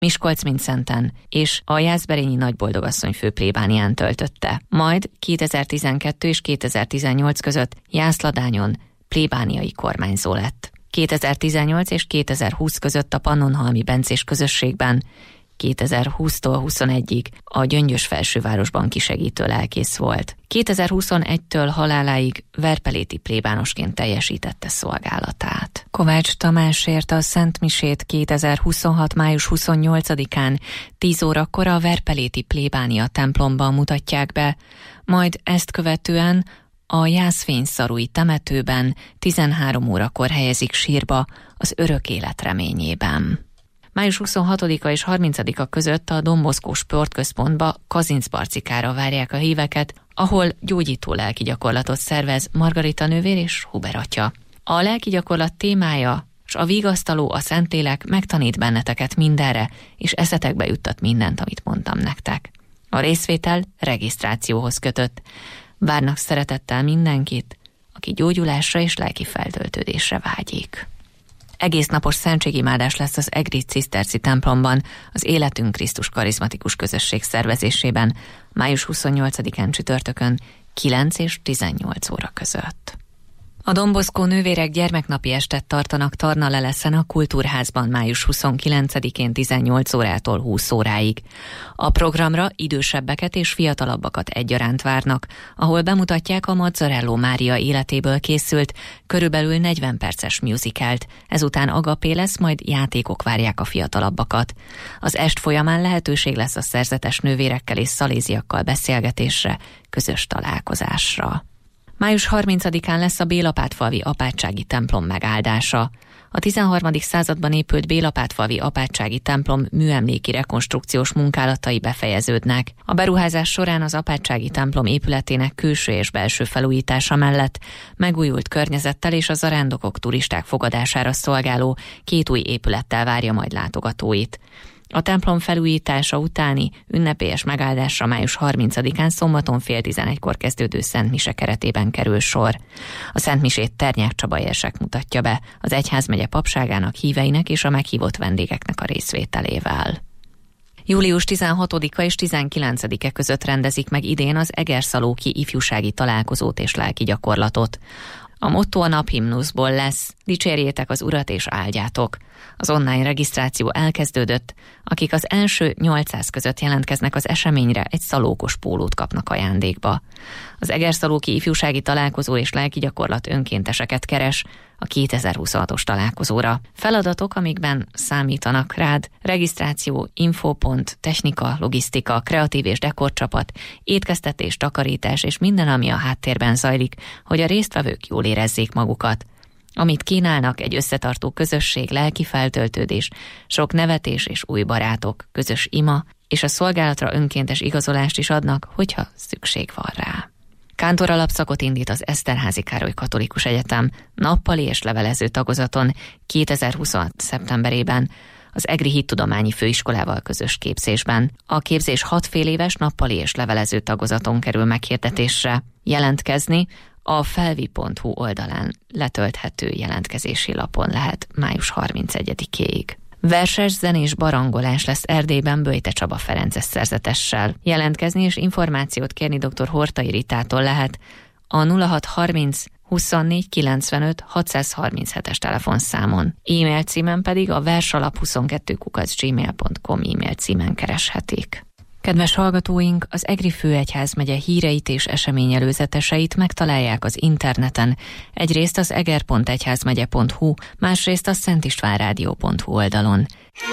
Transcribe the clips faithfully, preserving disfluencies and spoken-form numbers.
Miskolc-Mindszenten és a Jászberényi Nagyboldogasszony főplébánián töltötte. Majd kétezer-tizenkettő és kétezer-tizennyolc között Jászladányon plébániai kormányzó lett. kétezer-tizennyolc és kétezer-húsz között a Pannonhalmi bencés közösségben, kétezer-húsztól huszonegyig a Gyöngyös felsővárosban kisegítő lelkész volt. kétezer-huszonegytől haláláig verpeléti plébánosként teljesítette szolgálatát. Kovács Tamásért a szentmisét kétezer-huszonhat május huszonnyolcadikán tíz órakor a verpeléti plébánia templomban mutatják be, majd ezt követően a Jászfényszarui temetőben tizenhárom órakor helyezik sírba az örök élet reményében. május huszonhatodika és harmincadika között a Don Bosco sportközpontba Kazincbarcikára várják a híveket, ahol gyógyító lelki gyakorlatot szervez Margarita nővér és Huber atya. A lelki gyakorlat témája, s a vigasztaló, a Szentlélek megtanít benneteket mindenre, és eszetekbe juttat mindent, amit mondtam nektek. A részvétel regisztrációhoz kötött. Várnak szeretettel mindenkit, aki gyógyulásra és lelki feltöltődésre vágyik. Egész napos szentségimádás lesz az egri ciszterci templomban, az Életünk Krisztus karizmatikus közösség szervezésében, május huszonnyolcadikán csütörtökön kilenc és tizennyolc óra között. A Don Bosco nővérek gyermeknapi estet tartanak Tarnaleleszen a Kultúrházban május huszonkilencedikén tizennyolc órától húsz óráig. A programra idősebbeket és fiatalabbakat egyaránt várnak, ahol bemutatják a Mazzarello Mária életéből készült, körülbelül negyven perces musicalt, ezután agapé lesz, majd játékok várják a fiatalabbakat. Az est folyamán lehetőség lesz a szerzetes nővérekkel és szaléziakkal beszélgetésre, közös találkozásra. május harmincadikán lesz a Bélapátfalvi apátsági templom megáldása. A tizenharmadik században épült Bélapátfalvi apátsági templom műemléki rekonstrukciós munkálatai befejeződnek. A beruházás során az apátsági templom épületének külső és belső felújítása mellett megújult környezettel és a zarándokok, turisták fogadására szolgáló két új épülettel várja majd látogatóit. A templom felújítása utáni ünnepélyes megáldásra május harmincadikán szombaton fél tizenegykor kezdődő szentmise keretében kerül sor. A szentmisét Ternyák Csaba érsek mutatja be az egyházmegye papságának, híveinek és a meghívott vendégeknek a részvételével. július tizenhatodika és tizenkilencedike között rendezik meg idén az Egerszalóki ifjúsági találkozót és lelki gyakorlatot. A motto a naphimnuszból lesz: dicsérjétek az Urat és áldjátok. Az online regisztráció elkezdődött, akik az első nyolcszáz között jelentkeznek az eseményre, egy szalókos pólót kapnak ajándékba. Az Egerszalóki ifjúsági találkozó és lelki gyakorlat önkénteseket keres a kétezer-huszonhatos találkozóra. Feladatok, amikben számítanak rád: regisztráció, infópont, technika, logisztika, kreatív és dekorcsapat, étkeztetés, takarítás és minden, ami a háttérben zajlik, hogy a résztvevők jól érezzék magukat. Amit kínálnak, egy összetartó közösség, lelki feltöltődés, sok nevetés és új barátok, közös ima, és a szolgálatra önkéntes igazolást is adnak, hogyha szükség van rá. Kántor alapszakot indít az Eszterházy Károly Katolikus Egyetem nappali és levelező tagozaton kétezer-huszonhat szeptemberében az Egri Hittudományi Főiskolával közös képzésben. A képzés hat fél éves nappali és levelező tagozaton kerül meghirdetésre. Jelentkezni a felvi pont hu oldalán letölthető jelentkezési lapon lehet május harmincegyedikéig. Verses, zenés barangolás lesz Erdélyben Böjte Csaba Ferences szerzetessel. Jelentkezni és információt kérni dr. Hortai Ritától lehet a nulla hat harminc huszonnégy kilencvenöt hatszázharminchetes telefonszámon. E-mail címen pedig a versalap huszonkettő kukac gmail pont com e-mail címen kereshetik. Kedves hallgatóink, az Egri Főegyházmegye híreit és eseményelőzeteseit megtalálják az interneten, egyrészt az eger pont egyházmegye pont hu, másrészt a szentistvánrádió pont hu oldalon.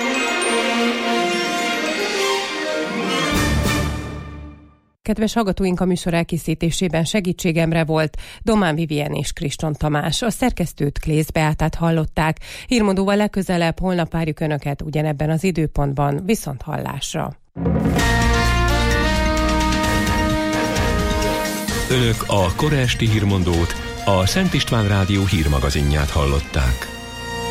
Kedves hallgatóink, a műsor elkészítésében segítségemre volt Domán Vivien és Kriston Tamás. A szerkesztőt, Klész Beátát hallották. Hírmondóval legközelebb holnap várjuk Önöket ugyanebben az időpontban. Viszont hallásra! Önök a kora esti hírmondót, a Szent István Rádió hírmagazinját hallották.